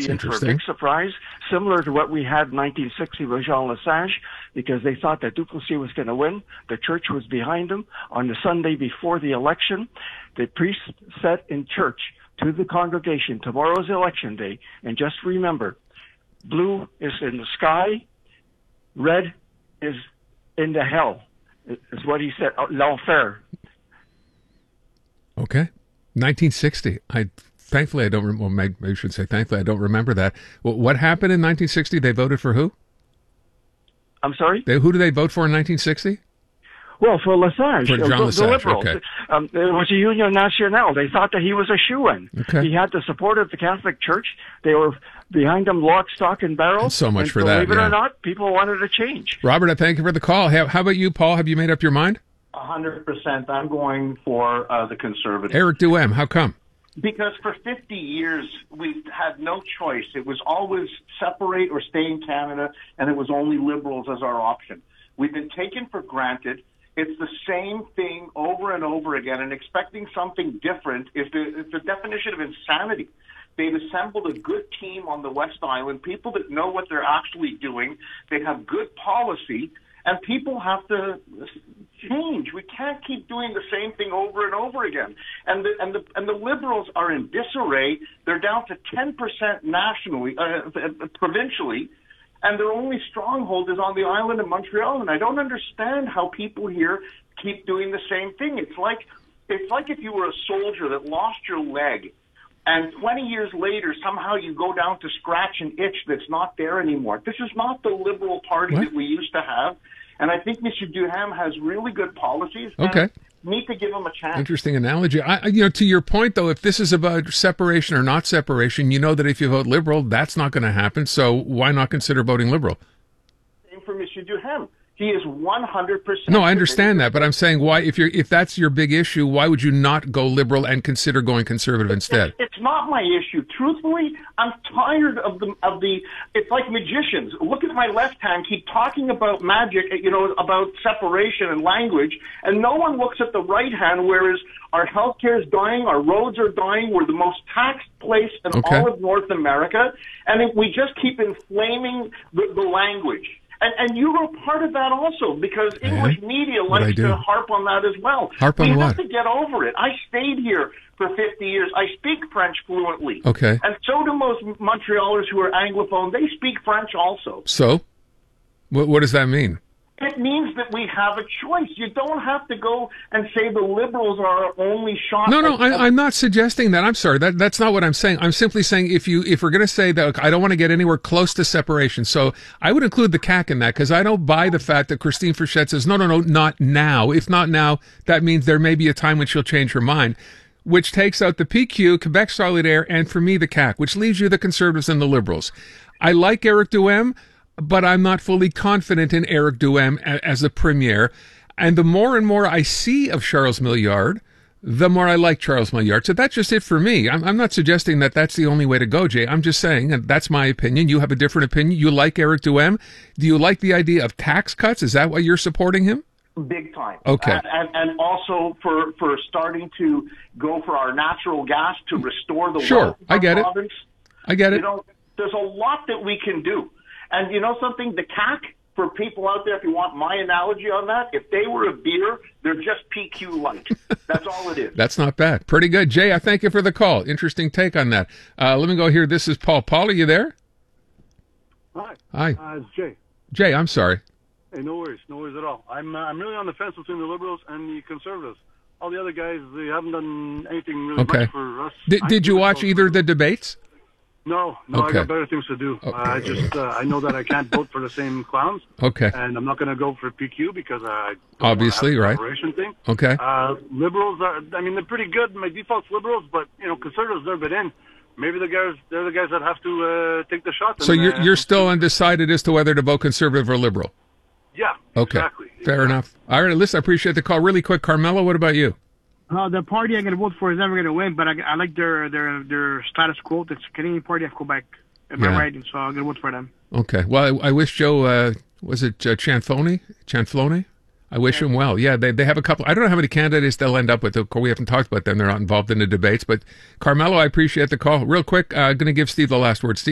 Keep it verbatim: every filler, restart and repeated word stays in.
be in for a big surprise, similar to what we had in nineteen sixty with Jean Lesage, because they thought that Duplessis was going to win. The church was behind him. On the Sunday before the election, the priest said in church to the congregation, tomorrow is election day, and just remember, blue is in the sky, red is in the hell, is what he said, l'enfer. Okay. nineteen sixty. I thankfully I don't. Rem- well, maybe I should say thankfully I don't remember that. Well, what happened in nineteen sixty? They voted for who? I'm sorry. They, who did they vote for in nineteen sixty? Well, for Lesage, for Jean the, Lesage, the Liberals. Okay. Um, it was a Union Nationale. They thought that he was a shoo-in. Okay. He had the support of the Catholic Church. They were behind him, lock, stock, and barrel. And so much and for believe that. Believe it yeah. or not, people wanted a change. Robert, I thank you for the call. How, how about you, Paul? Have you made up your mind? A hundred percent. I'm going for uh, the Conservatives. Eric Duhem, how come? Because for fifty years, we've had no choice. It was always separate or stay in Canada, and it was only Liberals as our option. We've been taken for granted. It's the same thing over and over again, and expecting something different is the, is the definition of insanity. They've assembled a good team on the West Island, people that know what they're actually doing. They have good policy, and people have to change. We can't keep doing the same thing over and over again. And the and the and the Liberals are in disarray. They're down to ten percent nationally, uh, provincially, and their only stronghold is on the island of Montreal. And I don't understand how people here keep doing the same thing. It's like it's like if you were a soldier that lost your leg, and twenty years later, somehow you go down to scratch an itch that's not there anymore. This is not the Liberal Party what? that we used to have. And I think Mister Duhem has really good policies. Okay. Need to give him a chance. Interesting analogy. I, you know, to your point, though, if this is about separation or not separation, you know that if you vote Liberal, that's not going to happen. So why not consider voting Liberal? Same for Mister Duhem. He is one hundred percent. No, I understand that, but I'm saying why, if you're, if that's your big issue, why would you not go Liberal and consider going Conservative instead? It's, it's not my issue. Truthfully, I'm tired of the of the. It's like magicians. Look at my left hand. Keep talking about magic, you know, about separation and language, and no one looks at the right hand. Whereas our healthcare is dying, our roads are dying. We're the most taxed place in Okay. all of North America, and if we just keep inflaming the, the language. And, and you were part of that also, because English Yeah. media What'd I likes do? to harp on that as well. Harp on we what? have to get over it. I stayed here for fifty years. I speak French fluently. Okay. And so do most Montrealers who are Anglophone. They speak French also. So, what, what does that mean? It means that we have a choice. You don't have to go and say the Liberals are our only shot. No, no, at- I, I'm not suggesting that. I'm sorry. That that's not what I'm saying. I'm simply saying if you if we're going to say that, look, I don't want to get anywhere close to separation. So I would include the C A C in that, because I don't buy the fact that Christine Frechette says no, no, no, not now. If not now, that means there may be a time when she'll change her mind, which takes out the P Q, Quebec Solidaire, and for me the C A C, which leaves you the Conservatives and the Liberals. I like Eric Duhem, but I'm not fully confident in Eric Duhem a- as a premier. And the more and more I see of Charles Milliard, the more I like Charles Milliard. So that's just it for me. I'm, I'm not suggesting that that's the only way to go, Jay. I'm just saying, and that's my opinion. You have a different opinion. You like Eric Duhem. Do you like the idea of tax cuts? Is that why you're supporting him? Big time. Okay. And, and, and also for, for starting to go for our natural gas to restore the Sure, wealth of I our get it. province. I get it. You know, there's a lot that we can do. And you know something? The C A C, for people out there, if you want my analogy on that, if they were a beer, they're just P Q light. That's all it is. That's not bad. Pretty good. Jay, I thank you for the call. Interesting take on that. Uh, let me go here. This is Paul. Paul, are you there? Hi. Hi. Uh, it's Jay. Jay, I'm sorry. Hey, no worries. No worries at all. I'm uh, I'm really on the fence between the Liberals and the Conservatives. All the other guys, they haven't done anything really Okay. much for us. Did, I did you feel watch so- either of the debates? No, no, Okay. I got better things to do. Okay. Uh, I just, uh, I know that I can't vote for the same clowns. Okay. And I'm not going to go for P Q because I don't Obviously, wanna right. have the separation thing. Okay. Uh, liberals are, I mean, they're pretty good. My default's Liberals, but, you know, Conservatives, they're a bit in. Maybe the guys, they're the guys that have to uh, take the shot. So and, you're, uh, you're still undecided as to whether to vote Conservative or Liberal? Yeah, Okay. exactly. Fair exactly. enough. All right, listen, I appreciate the call. Really quick, Carmelo, what about you? Uh, the party I'm going to vote for is never going to win, but I, I like their their their status quo. It's Canadian Party of Quebec. Am Yeah. I right? And so I'm going to vote for them. Okay. Well, I, I wish Joe, uh, was it uh, Chanflone? Chanflone? I wish him well. Yeah, they they have a couple. I don't know how many candidates they'll end up with. Of course, we haven't talked about them. They're not involved in the debates. But Carmelo, I appreciate the call. Real quick, I'm uh, going to give Steve the last word. Steve.